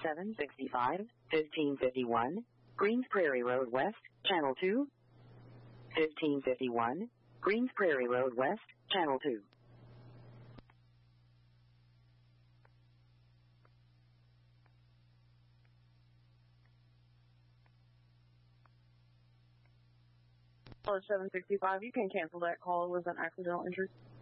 765, 1551, Greens Prairie Road West, Channel 2. 1551, Greens Prairie Road West, Channel 2. Caller 765, you can cancel that call with an accidental entry.